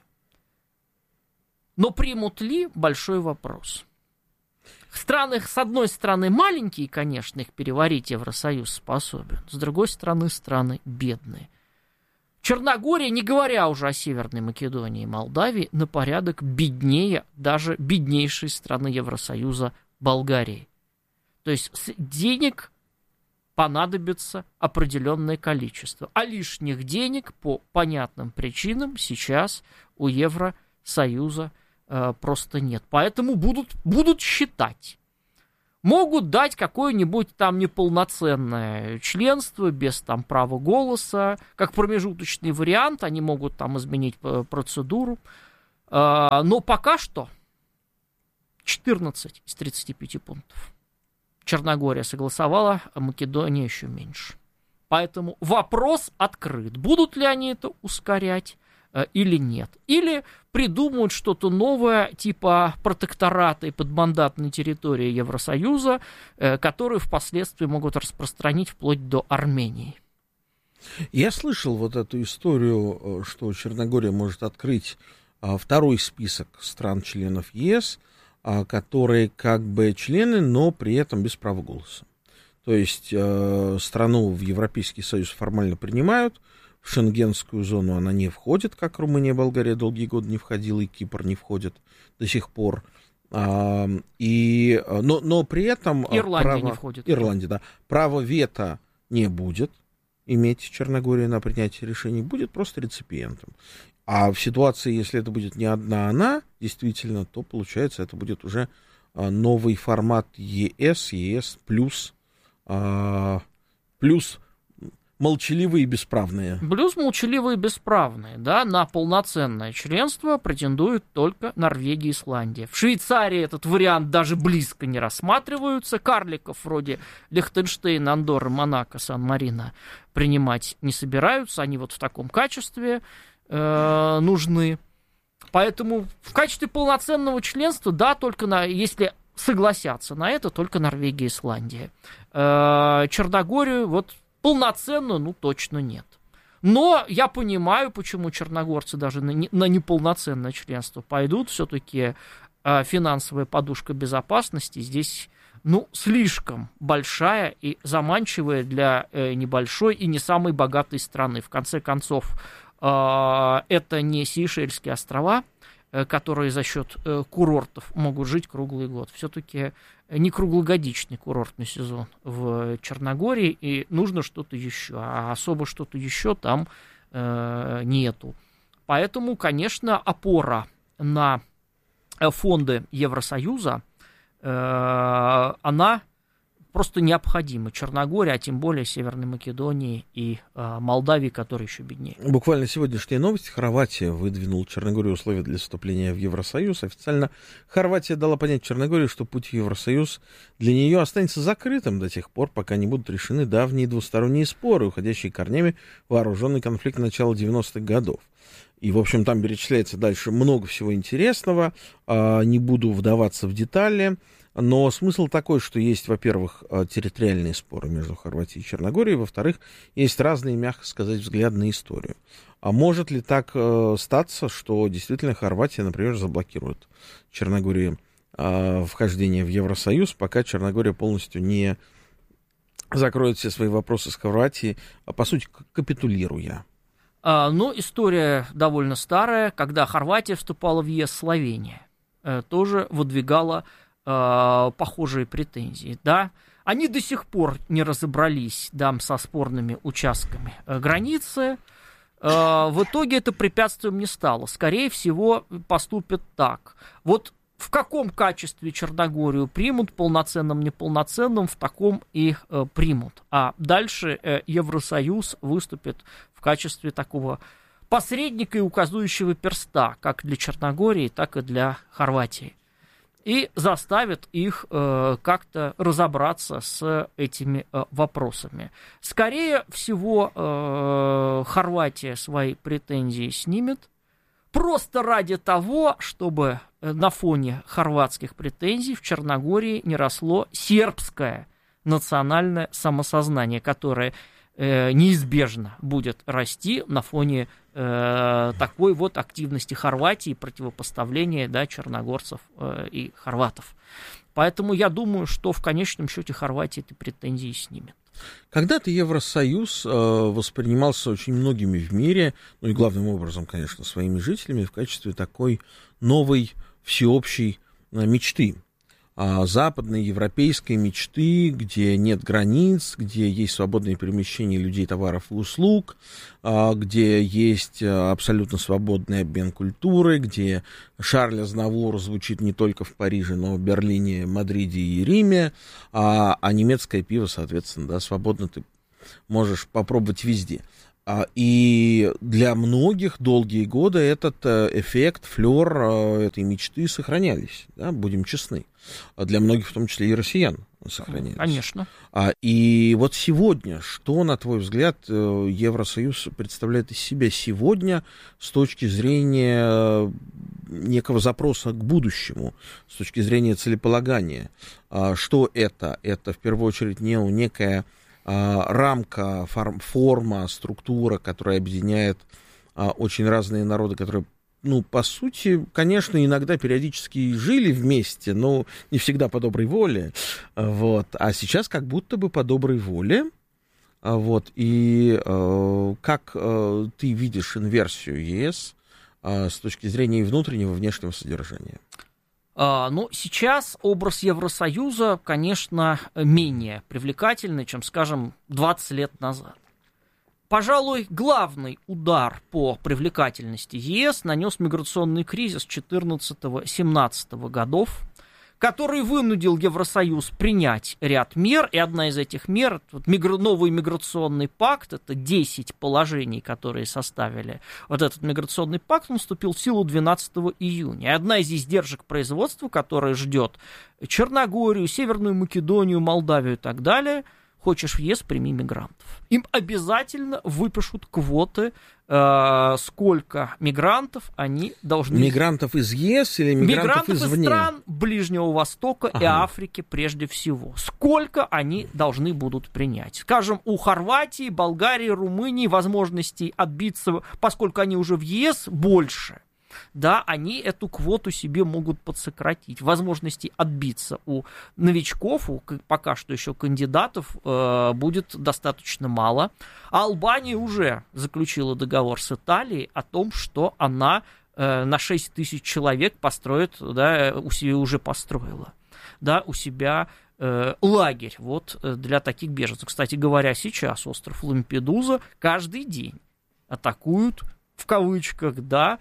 Но примут ли – большой вопрос. Страны, с одной стороны, маленькие, конечно, их переварить Евросоюз способен, с другой стороны, страны бедные. Черногория, не говоря уже о Северной Македонии и Молдавии, на порядок беднее даже беднейшей страны Евросоюза Болгарии. То есть денег понадобится определенное количество. А лишних денег по понятным причинам сейчас у Евросоюза просто нет. Поэтому будут считать. Могут дать какое-нибудь там неполноценное членство без там права голоса, как промежуточный вариант, они могут там изменить процедуру. Но пока что 14 из 35 пунктов. Черногория согласовала, а Македония еще меньше. Поэтому вопрос открыт. Будут ли они это ускорять или нет? Или придумают что-то новое, типа протектората и подмандатной территории Евросоюза, которые впоследствии могут распространить вплоть до Армении. Я слышал вот эту историю, что Черногория может открыть второй список стран-членов ЕС, которые как бы члены, но при этом без права голоса. То есть страну в Европейский Союз формально принимают, в шенгенскую зону она не входит, как Румыния и Болгария долгие годы не входила, и Кипр не входит до сих пор. Но при этом... Ирландия не входит. Ирландия, да. Право вето не будет иметь Черногория на принятие решений, будет просто реципиентом. А в ситуации, если это будет не одна она, действительно, то, получается, это будет уже новый формат ЕС плюс молчаливые и бесправные. Плюс молчаливые и бесправные, да, на полноценное членство претендуют только Норвегия и Исландия. В Швейцарии этот вариант даже близко не рассматриваются. Карликов вроде Лихтенштейна, Андорры, Монако, Сан-Марино принимать не собираются. Они вот в таком качестве нужны. Поэтому в качестве полноценного членства, да, только если согласятся на это, только Норвегия и Исландия. Черногорию вот полноценно, точно нет. Но я понимаю, почему черногорцы даже на неполноценное членство пойдут. Все-таки финансовая подушка безопасности здесь, слишком большая и заманчивая для небольшой и не самой богатой страны. В конце концов, это не Сейшельские острова, которые за счет курортов могут жить круглый год. Все-таки не круглогодичный курортный сезон в Черногории, и нужно что-то еще, а особо что-то еще там нету. Поэтому, конечно, опора на фонды Евросоюза, она просто необходима. Черногория, а тем более Северной Македонии и Молдавии, которые еще беднее. Буквально сегодняшняя новость. Хорватия выдвинула Черногории условия для вступления в Евросоюз. Официально Хорватия дала понять Черногории, что путь в Евросоюз для нее останется закрытым до тех пор, пока не будут решены давние двусторонние споры, уходящие корнями в вооруженный конфликт начала 90-х годов. И, в общем, там перечисляется дальше много всего интересного. Не буду вдаваться в детали. Но смысл такой, что есть, во-первых, территориальные споры между Хорватией и Черногорией, во-вторых, есть разные, мягко сказать, взгляды на историю. А может ли так статься, что действительно Хорватия, например, заблокирует Черногории вхождение в Евросоюз, пока Черногория полностью не закроет все свои вопросы с Хорватией, по сути, капитулируя? История довольно старая. Когда Хорватия вступала в ЕС, Словения тоже выдвигала похожие претензии, да. Они до сих пор не разобрались, со спорными участками границы. В итоге это препятствием не стало. Скорее всего, поступят так. Вот в каком качестве Черногорию примут, полноценным, неполноценным, в таком и примут. А дальше Евросоюз выступит в качестве такого посредника и указующего перста, как для Черногории, так и для Хорватии. И заставит их как-то разобраться с этими вопросами. Скорее всего, Хорватия свои претензии снимет, просто ради того, чтобы на фоне хорватских претензий в Черногории не росло сербское национальное самосознание, которое неизбежно будет расти на фоне такой вот активности Хорватии, противопоставления, черногорцев и хорватов. Поэтому я думаю, что в конечном счете Хорватия эти претензии снимет. Когда-то Евросоюз воспринимался очень многими в мире, ну и главным образом, конечно, своими жителями в качестве такой новой всеобщей мечты. Западной европейской мечты, где нет границ, где есть свободное перемещение людей, товаров и услуг, где есть абсолютно свободный обмен культурой, где Шарль Азнавур звучит не только в Париже, но в Берлине, Мадриде и Риме, а немецкое пиво, соответственно, да, свободно ты можешь попробовать везде. И для многих долгие годы этот эффект, флёр этой мечты сохранялись, да, будем честны. Для многих, в том числе и россиян, сохранялись. Конечно. И вот сегодня, что, на твой взгляд, Евросоюз представляет из себя сегодня с точки зрения некого запроса к будущему, с точки зрения целеполагания? Что это? Это, в первую очередь, некая рамка, форма, структура, которая объединяет очень разные народы, которые, ну, по сути, конечно, иногда периодически жили вместе, но не всегда по доброй воле, вот, а сейчас как будто бы по доброй воле, вот, и как ты видишь инверсию ЕС с точки зрения и внутреннего, и внешнего содержания? Ну, сейчас образ Евросоюза, конечно, менее привлекательный, чем, скажем, 20 лет назад. Пожалуй, главный удар по привлекательности ЕС нанес миграционный кризис 14-17 годов, который вынудил Евросоюз принять ряд мер, и одна из этих мер, новый миграционный пакт, это 10 положений, которые составили вот этот миграционный пакт, он вступил в силу 12 июня. И одна из издержек производства, которая ждет Черногорию, Северную Македонию, Молдавию и так далее, хочешь в ЕС, прими мигрантов. Им обязательно выпишут квоты, сколько мигрантов они должны... Мигрантов из ЕС или мигрантов извне? Из стран Ближнего Востока и Африки прежде всего. Сколько они должны будут принять? Скажем, у Хорватии, Болгарии, Румынии возможностей отбиться, поскольку они уже в ЕС, больше. Да, они эту квоту себе могут подсократить. Возможностей отбиться у новичков, у пока что еще кандидатов, будет достаточно мало. А Албания уже заключила договор с Италией о том, что она на 6 тысяч человек построит, да, у себя уже построила, да, у себя лагерь вот, для таких беженцев. Кстати говоря, сейчас остров Лампедуза каждый день атакуют, в кавычках, да,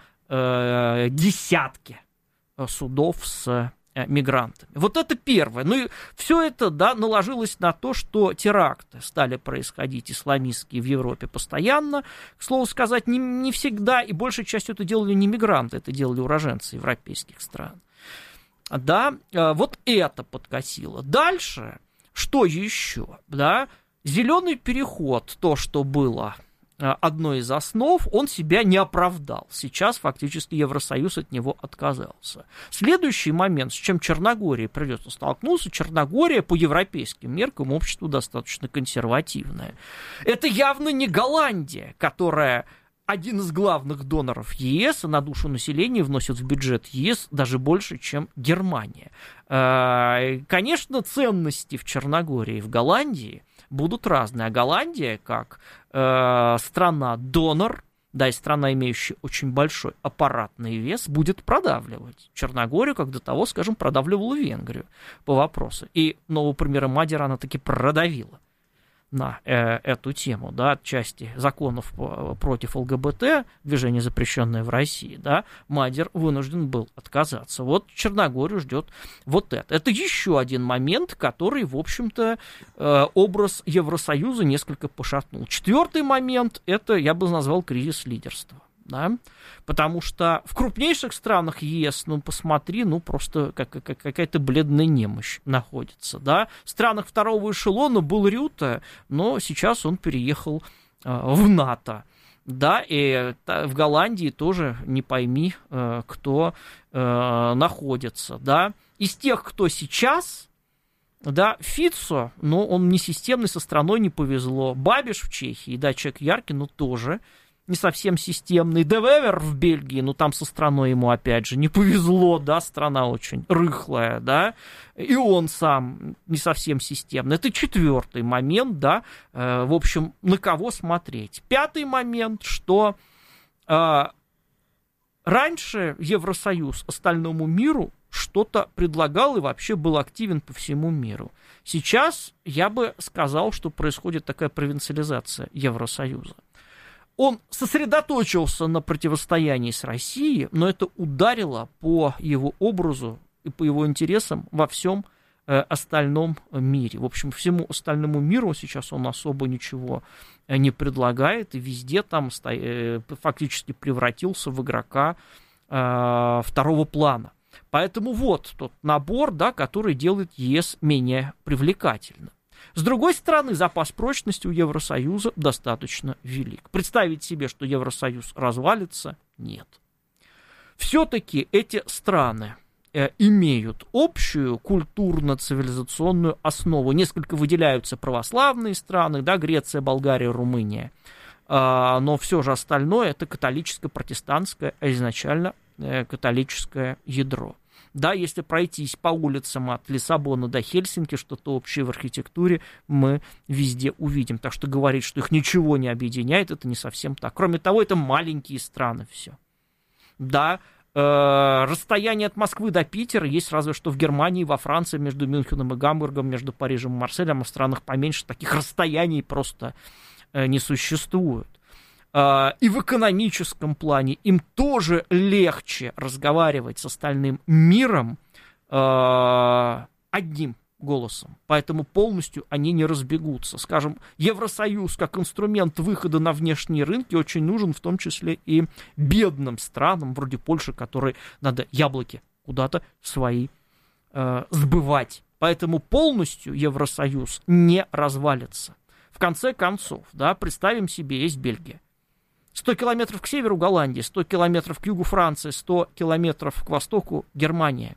десятки судов с мигрантами. Вот это первое. Ну и все это, да, наложилось на то, что теракты стали происходить исламистские в Европе постоянно. К слову сказать, не всегда, и большей частью это делали не мигранты, это делали уроженцы европейских стран. Да, вот это подкосило. Дальше, что еще? Да, зеленый переход, то, что было одной из основ, он себя не оправдал. Сейчас фактически Евросоюз от него отказался. Следующий момент, с чем Черногории придется столкнуться, Черногория по европейским меркам общество достаточно консервативное. Это явно не Голландия, которая один из главных доноров ЕС, на душу населения вносит в бюджет ЕС даже больше, чем Германия. Конечно, ценности в Черногории и в Голландии будут разные. А Голландия, как страна-донор, да, и страна, имеющая очень большой аппаратный вес, будет продавливать Черногорию, как до того, скажем, продавливала Венгрию по вопросу. И нового премьера Мадера она таки продавила на эту тему, да, отчасти законов против ЛГБТ, движение, запрещенное в России, да, Мадер вынужден был отказаться. Вот Черногорию ждет вот это. Это еще один момент, который, в общем-то, образ Евросоюза несколько пошатнул. Четвертый момент, это, я бы назвал, кризис лидерства. Да? Потому что в крупнейших странах ЕС, ну, посмотри, ну, просто какая-то бледная немощь находится, да. В странах второго эшелона был Рюте, но сейчас он переехал в НАТО, да, и в Голландии тоже не пойми, кто находится, да. Из тех, кто сейчас, да, Фицо, но он не системный, со страной не повезло. Бабиш в Чехии, да, человек яркий, но тоже не совсем системный. Де Вевер в Бельгии, ну там со страной ему опять же не повезло, да, страна очень рыхлая, да, и он сам не совсем системный. Это 4-й момент, да, в общем, на кого смотреть. 5-й момент, что раньше Евросоюз остальному миру что-то предлагал и вообще был активен по всему миру. Сейчас я бы сказал, что происходит такая провинциализация Евросоюза. Он сосредоточился на противостоянии с Россией, но это ударило по его образу и по его интересам во всем остальном мире. В общем, всему остальному миру сейчас он особо ничего не предлагает, и везде там фактически превратился в игрока второго плана. Поэтому вот тот набор, да, который делает ЕС менее привлекательным. С другой стороны, запас прочности у Евросоюза достаточно велик. Представить себе, что Евросоюз развалится, нет. Все-таки эти страны имеют общую культурно-цивилизационную основу. Несколько выделяются православные страны, да, Греция, Болгария, Румыния. Но все же остальное это католическое, протестантское, а изначально католическое ядро. Да, если пройтись по улицам от Лиссабона до Хельсинки, что-то общее в архитектуре мы везде увидим. Так что говорить, что их ничего не объединяет, это не совсем так. Кроме того, это маленькие страны все. Да, расстояние от Москвы до Питера есть разве что в Германии, во Франции, между Мюнхеном и Гамбургом, между Парижем и Марселем, а в странах поменьше таких расстояний просто не существует. И в экономическом плане им тоже легче разговаривать с остальным миром одним голосом. Поэтому полностью они не разбегутся. Скажем, Евросоюз как инструмент выхода на внешние рынки очень нужен, в том числе и бедным странам, вроде Польши, которой надо яблоки куда-то свои сбывать. Поэтому полностью Евросоюз не развалится. В конце концов, да, представим себе, есть Бельгия. 100 километров к северу Голландия, 100 километров к югу Франция, 100 километров к востоку Германия.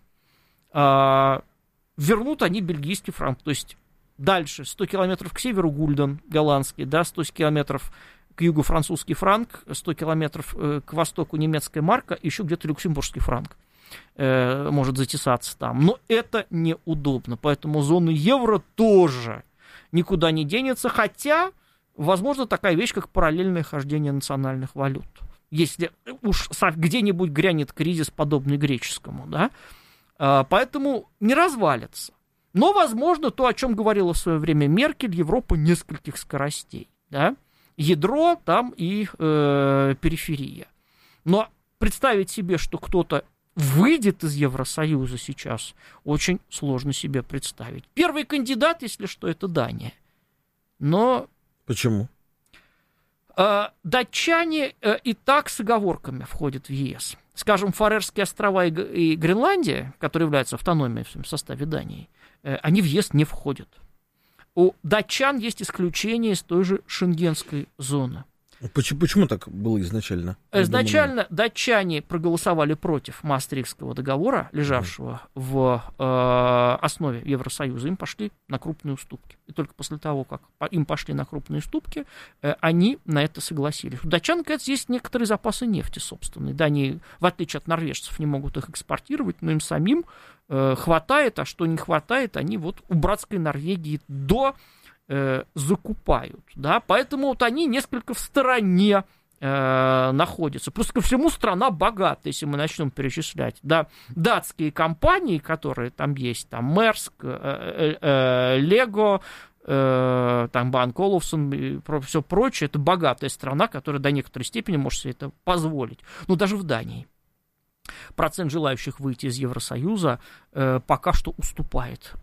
Вернут они бельгийский франк, то есть дальше 100 километров к северу Гульден голландский, да, 100 километров к югу французский франк, 100 километров к востоку немецкая марка, еще где-то люксембургский франк может затесаться там. Но это неудобно, поэтому зона евро тоже никуда не денется, хотя возможно такая вещь, как параллельное хождение национальных валют. Если уж где-нибудь грянет кризис, подобный греческому, да, поэтому не развалится. Но, возможно, то, о чем говорила в свое время Меркель, Европа нескольких скоростей, да, ядро там и периферия. Но представить себе, что кто-то выйдет из Евросоюза сейчас, очень сложно себе представить. Первый кандидат, если что, это Дания. Но... Почему? Датчане и так с оговорками входят в ЕС. Скажем, Фарерские острова и Гренландия, которые являются автономией в составе Дании, они в ЕС не входят. У датчан есть исключение из той же шенгенской зоны. Почему так было изначально? Изначально датчане проголосовали против Маастрихтского договора, лежавшего в основе Евросоюза. Им пошли на крупные уступки. И только после того, как им пошли на крупные уступки, они на это согласились. У датчан, кажется, есть некоторые запасы нефти собственные. Да, они, в отличие от норвежцев, не могут их экспортировать, но им самим хватает, а что не хватает, они вот у братской Норвегии закупают, да, поэтому вот они несколько в стороне находятся. Плюс ко всему страна богата, если мы начнем перечислять, да, датские компании, которые там есть, там Мерск, Лего, там Банк Олуфсон и все прочее, это богатая страна, которая до некоторой степени может себе это позволить. Но даже в Дании процент желающих выйти из Евросоюза пока что уступает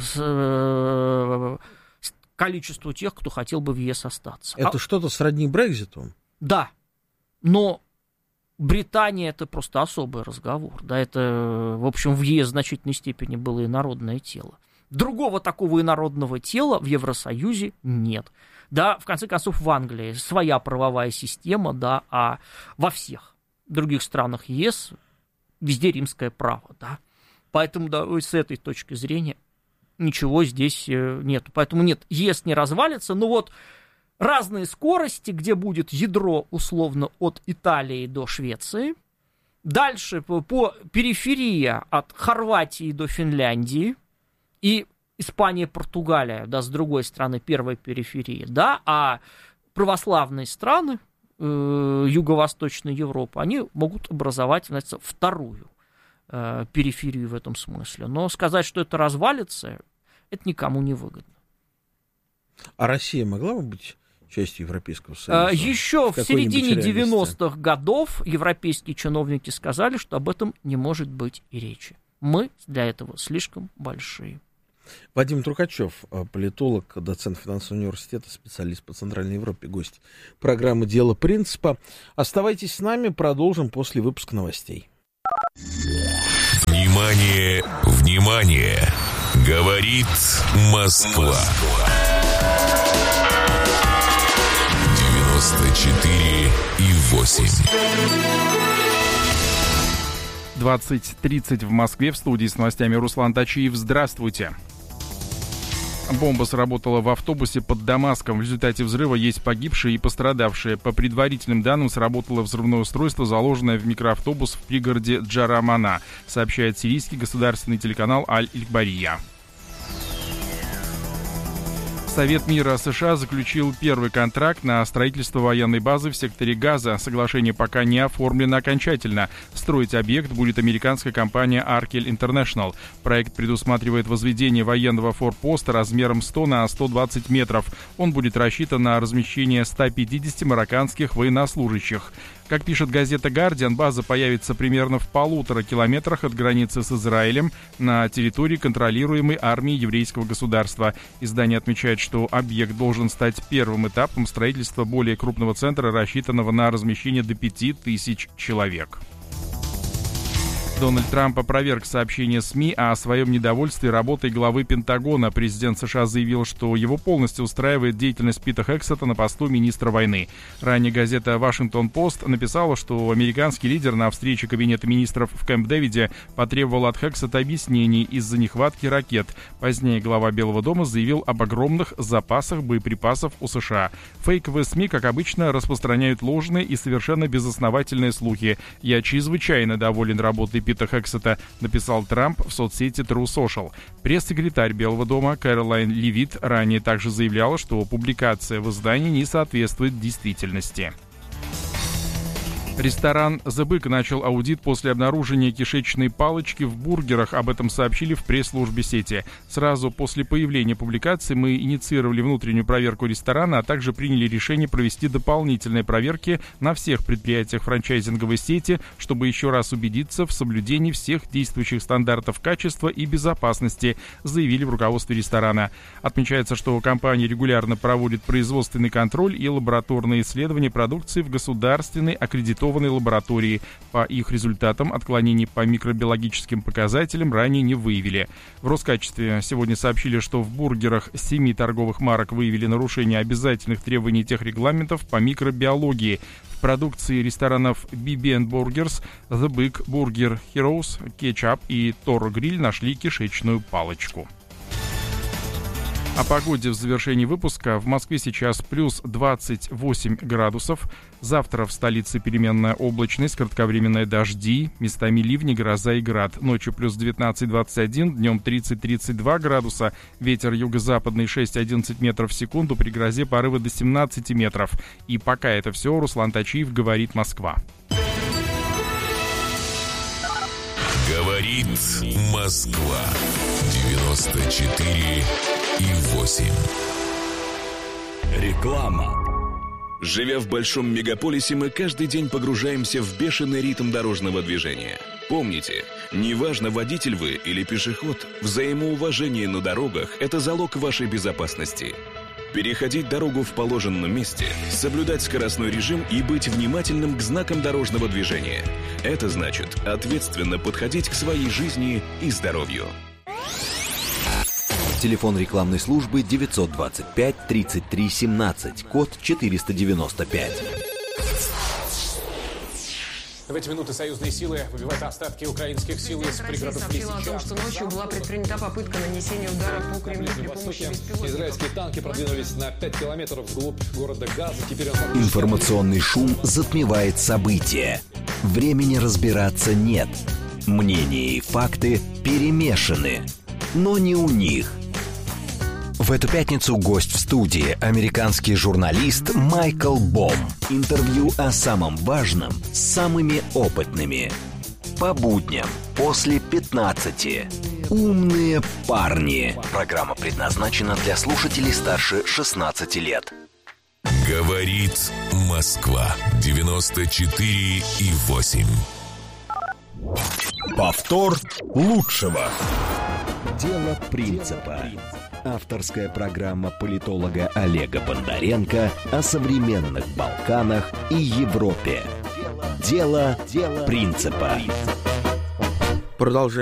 количеству тех, кто хотел бы в ЕС остаться. Это что-то сродни Брекситу? Да, но Британия — это просто особый разговор. Да, это, в общем, в ЕС в значительной степени было инородное тело. Другого такого инородного тела в Евросоюзе нет. Да, в конце концов, в Англии своя правовая система, да, а во всех других странах ЕС везде римское право, да. Поэтому, да, с этой точки зрения ничего здесь нету. Поэтому нет, ЕС не развалится, но вот разные скорости, где будет ядро условно от Италии до Швеции. Дальше по периферии от Хорватии до Финляндии и Испания, Португалия, да, с другой стороны, первая периферия, да, а православные страны Юго-Восточной Европы, они могут образовать, значит, вторую периферию в этом смысле. Но сказать, что это развалится, это никому не выгодно. А Россия могла бы быть частью Европейского Союза? Еще в середине 90-х годов европейские чиновники сказали, что об этом не может быть и речи. Мы для этого слишком большие. Вадим Трукачев, политолог, доцент финансового университета, специалист по Центральной Европе, гость программы «Дело принципа». Оставайтесь с нами, продолжим после выпуска новостей. Внимание, внимание! Говорит Москва. 94,8. 20:30 в Москве. В студии с новостями Руслан Тачиев. Здравствуйте. Бомба сработала в автобусе под Дамаском. В результате взрыва есть погибшие и пострадавшие. По предварительным данным, сработало взрывное устройство, заложенное в микроавтобус в пригороде Джарамана, сообщает сирийский государственный телеканал Аль-Икбария. Совет мира США заключил первый контракт на строительство военной базы в секторе Газа. Соглашение пока не оформлено окончательно. Строить объект будет американская компания Arkel International. Проект предусматривает возведение военного форпоста размером 100 на 120 метров. Он будет рассчитан на размещение 150 марокканских военнослужащих. Как пишет газета «Гардиан», база появится примерно в 1,5 километрах от границы с Израилем на территории, контролируемой армией еврейского государства. Издание отмечает, что объект должен стать первым этапом строительства более крупного центра, рассчитанного на размещение до 5000 человек. Дональд Трамп опроверг сообщение СМИ о своем недовольстве работой главы Пентагона. Президент США заявил, что его полностью устраивает деятельность Пита Хексета на посту министра войны. Ранее газета «Вашингтон-Пост» написала, что американский лидер на встрече Кабинета министров в Кэмп-Дэвиде потребовал от Хексета объяснений из-за нехватки ракет. Позднее глава Белого дома заявил об огромных запасах боеприпасов у США. Фейковые СМИ, как обычно, распространяют ложные и совершенно безосновательные слухи. «Я чрезвычайно доволен работой Пита Хексета», написал Трамп в соцсети True Social. Пресс-секретарь Белого дома Кэролайн Левит ранее также заявляла, что публикация в издании не соответствует действительности. Ресторан «The Big» начал аудит после обнаружения кишечной палочки в бургерах. Об этом сообщили в пресс-службе сети. Сразу после появления публикации мы инициировали внутреннюю проверку ресторана, а также приняли решение провести дополнительные проверки на всех предприятиях франчайзинговой сети, чтобы еще раз убедиться в соблюдении всех действующих стандартов качества и безопасности, заявили в руководстве ресторана. Отмечается, что компания регулярно проводит производственный контроль и лабораторные исследования продукции в государственной аккредитованной лаборатории. По их результатам отклонений по микробиологическим показателям ранее не выявили. В Роскачестве сегодня сообщили, что в бургерах 7 торговых марок выявили нарушение обязательных требований техрегламентов по микробиологии. В продукции ресторанов BB&B Burgers, The Big, Burger Heroes, Ketchup и Toro Grill нашли кишечную палочку. О погоде в завершении выпуска. В Москве сейчас плюс 28 градусов. Завтра в столице переменная облачность, кратковременные дожди, местами ливни, гроза и град. Ночью плюс 19-21, днем 30-32 градуса. Ветер юго-западный 6-11 метров в секунду, при грозе порывы до 17 метров. И пока это все, Руслан Тачиев, говорит Москва. Говорит Москва. 94,8. Реклама. Живя в большом мегаполисе, мы каждый день погружаемся в бешеный ритм дорожного движения. Помните, неважно, водитель вы или пешеход, взаимоуважение на дорогах – это залог вашей безопасности. Переходить дорогу в положенном месте, соблюдать скоростной режим и быть внимательным к знакам дорожного движения. Это значит ответственно подходить к своей жизни и здоровью. Телефон рекламной службы 925-33-17, код 495. В эти минуты союзные силы выбивают остатки украинских сил из пригородов сообщила о том, что ночью была предпринята попытка нанесения удара по Кремлю при помощи беспилотников. Израильские танки продвинулись на 5 километров вглубь города Газа. Теперь Информационный шум затмевает события. Времени разбираться нет. Мнения и факты перемешаны. Но не у них. В эту пятницу гость в студии – американский журналист Майкл Бом. Интервью о самом важном с самыми опытными. По будням после 15. Умные парни. Программа предназначена для слушателей старше 16 лет. Говорит Москва. 94,8. Повтор лучшего. Дело принципа. Авторская программа политолога Олега Бондаренко о современных Балканах и Европе. Дело принципа. Продолжаем.